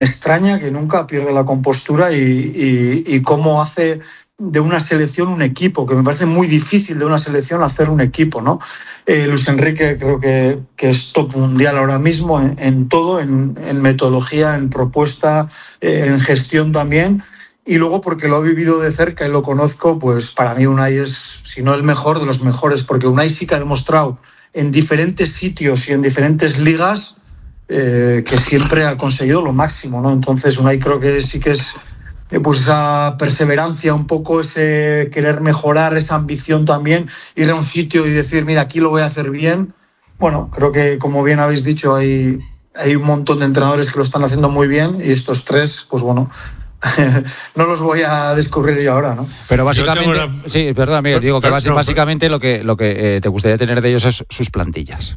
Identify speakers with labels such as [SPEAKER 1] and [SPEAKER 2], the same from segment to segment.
[SPEAKER 1] extraña que nunca pierde la compostura y cómo hace de una selección un equipo, que me parece muy difícil de una selección hacer un equipo, ¿no? Luis Enrique creo que es top mundial ahora mismo en todo, en metodología, en propuesta, en gestión también. Y luego porque lo he vivido de cerca y lo conozco, pues para mí Unai es, si no el mejor, de los mejores, porque Unai sí que ha demostrado en diferentes sitios y en diferentes ligas que siempre ha conseguido lo máximo, ¿no? Entonces Unai creo que sí que es pues esa perseverancia, un poco ese querer mejorar, esa ambición también, ir a un sitio y decir, mira, aquí lo voy a hacer bien. Bueno, creo que como bien habéis dicho, hay un montón de entrenadores que lo están haciendo muy bien y estos tres, pues bueno, no los voy a descubrir yo ahora, ¿no?
[SPEAKER 2] Pero básicamente, sí, perdón, Miguel, digo que básicamente lo que te gustaría tener de ellos es sus plantillas.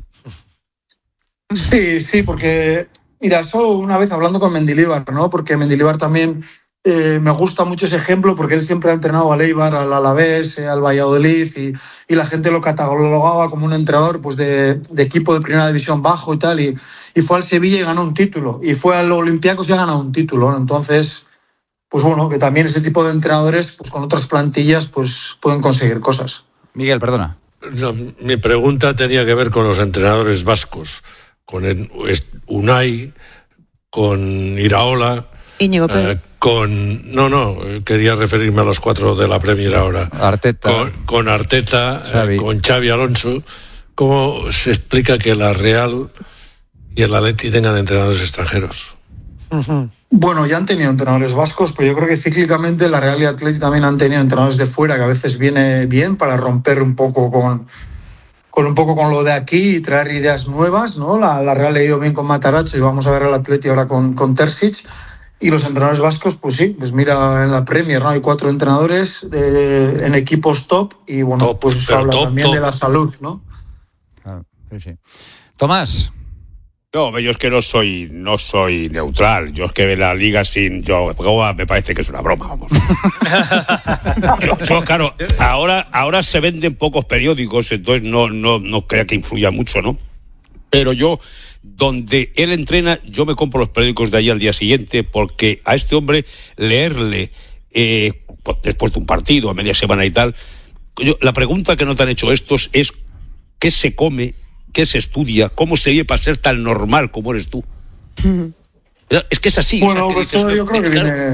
[SPEAKER 1] Sí, porque, mira, solo una vez hablando con Mendilibar, ¿no? Porque Mendilibar también me gusta mucho ese ejemplo porque él siempre ha entrenado al Eibar, al Alavés, al Valladolid y la gente lo catalogaba como un entrenador pues de equipo de primera división bajo y tal, y fue al Sevilla y ganó un título, y fue al Olympiacos y ha ganado un título, ¿no? Entonces, pues bueno, que también ese tipo de entrenadores pues con otras plantillas pues pueden conseguir cosas.
[SPEAKER 2] Miguel, perdona.
[SPEAKER 3] No, mi pregunta tenía que ver con los entrenadores vascos, con Unai, con Iraola,
[SPEAKER 4] Íñigo Pérez.
[SPEAKER 3] Quería referirme a los 4 de la Premier ahora.
[SPEAKER 2] Arteta.
[SPEAKER 3] Con Arteta,
[SPEAKER 2] Xavi.
[SPEAKER 3] con Xavi Alonso. ¿Cómo se explica que la Real y el Atleti tengan entrenadores extranjeros?
[SPEAKER 4] Uh-huh.
[SPEAKER 1] Bueno, ya han tenido entrenadores vascos, pero yo creo que cíclicamente la Real y Atleti también han tenido entrenadores de fuera, que a veces viene bien para romper un poco con lo de aquí y traer ideas nuevas, ¿no? La Real le ha ido bien con Matarazzo y vamos a ver al Atleti ahora con Terzic. Y los entrenadores vascos, pues sí, pues mira en la Premier, ¿no? Hay 4 entrenadores en equipos top y bueno, top, pues eso habla también de la salud, ¿no?
[SPEAKER 2] Sí. Tomás.
[SPEAKER 5] No, yo es que no soy neutral. Yo es que la liga me parece que es una broma, vamos. Claro, ahora se venden pocos periódicos, entonces no creo que influya mucho, ¿no? Pero yo, donde él entrena, yo me compro los periódicos de allí al día siguiente, porque a este hombre leerle después de un partido, a media semana y tal, la pregunta que no te han hecho estos es ¿qué se come? ¿Qué se estudia? ¿Cómo se vive para ser tan normal como eres tú? Es que es así.
[SPEAKER 1] Bueno, pues yo creo que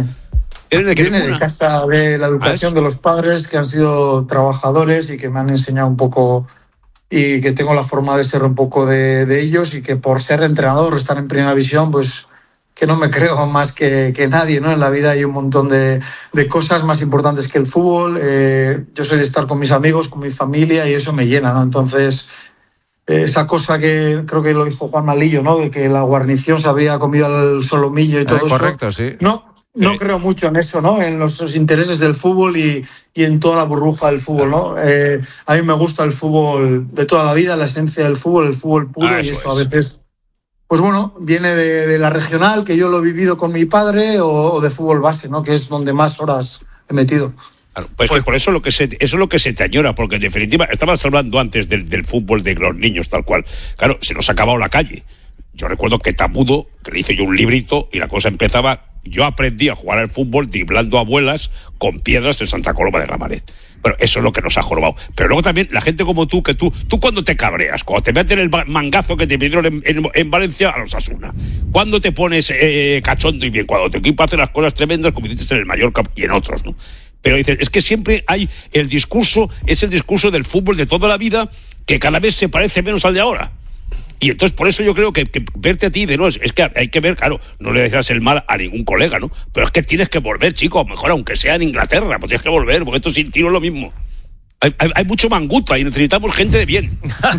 [SPEAKER 1] viene de casa, de la educación de los padres que han sido trabajadores y que me han enseñado un poco y que tengo la forma de ser un poco de ellos, y que por ser entrenador o estar en primera división, pues que no me creo más que nadie, ¿no? En la vida hay un montón de cosas más importantes que el fútbol. Yo soy de estar con mis amigos, con mi familia, y eso me llena, ¿no? Entonces, esa cosa que creo que lo dijo Juan Malillo, ¿no? De que la guarnición se habría comido al solomillo y todo eso.
[SPEAKER 2] Correcto, sí.
[SPEAKER 1] No creo mucho en eso, ¿no? En los intereses del fútbol y en toda la burbuja del fútbol, ¿no? A mí me gusta el fútbol de toda la vida, la esencia del fútbol, el fútbol puro, y eso a veces, pues bueno, viene de la regional, que yo lo he vivido con mi padre, o de fútbol base, ¿no? Que es donde más horas he metido.
[SPEAKER 5] Claro, pues por eso eso es lo que se te añora, porque en definitiva, estabas hablando antes del fútbol de los niños, tal cual. Claro, se nos ha acabado la calle. Yo recuerdo que Tamudo, que le hice yo un librito, y la cosa empezaba. Yo aprendí a jugar al fútbol driblando abuelas con piedras en Santa Coloma de Gramanet. Bueno, eso es lo que nos ha jorobado. Pero luego también la gente como tú, que tú cuando te cabreas, cuando te meten el mangazo que te pidieron en Valencia a los Osasuna, cuando te pones cachondo y bien, cuando tu equipo hace las cosas tremendas, como dices en el Mallorca y en otros, ¿no? Pero dices, es que siempre hay es el discurso del fútbol de toda la vida, que cada vez se parece menos al de ahora. Y entonces por eso yo creo que verte a ti de nuevo, es que hay que ver, claro, no le dejas el mal a ningún colega, ¿no? Pero es que tienes que volver, chicos, mejor aunque sea en Inglaterra, pues tienes que volver, porque esto sin tiro es lo mismo. Hay mucho manguta y necesitamos gente de bien.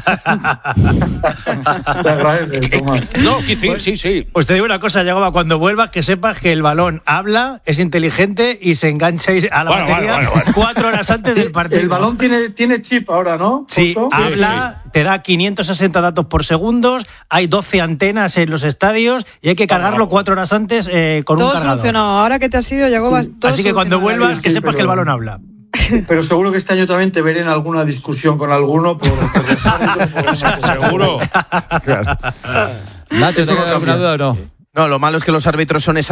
[SPEAKER 1] Te agradezco, Tomás.
[SPEAKER 5] No, sí.
[SPEAKER 6] Pues te digo una cosa, Yagoba, cuando vuelvas, que sepas que el balón habla, es inteligente y se engancha a la batería 4 horas antes del partido.
[SPEAKER 1] El balón tiene chip ahora, ¿no?
[SPEAKER 6] Sí, habla, te da 560 datos por segundo, hay 12 antenas en los estadios y hay que cargarlo 4 horas antes con un cargador.
[SPEAKER 4] Todo solucionado. Ahora que te has ido, Yagoba, todo
[SPEAKER 6] así que cuando vuelvas, que sepas que el balón habla.
[SPEAKER 1] Pero seguro que este año también te veré en alguna discusión con alguno por
[SPEAKER 5] seguro.
[SPEAKER 2] Claro. Nacho, ¿te queda alguna duda o no?
[SPEAKER 7] No, lo malo es que los árbitros son